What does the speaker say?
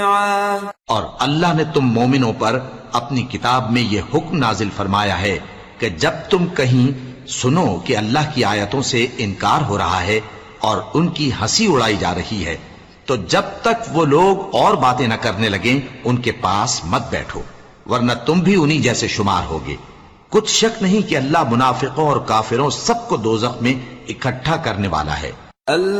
और अल्लाह ने तुम मोमिनों पर अपनी किताब में यह हुक्म नाजिल फरमाया है कि जब तुम कहीं सुनो कि अल्लाह की आयतों से इनकार हो रहा है और उनकी हंसी उड़ाई जा रही है, तो जब तक वो लोग और बातें न करने लगें उनके पास मत बैठो, वरना तुम भी उन्हीं जैसे शुमार होगे। कुछ शक नहीं कि अल्लाह मुनाफिकों और काफिरों सबको दोजख में इकट्ठा करने वाला है।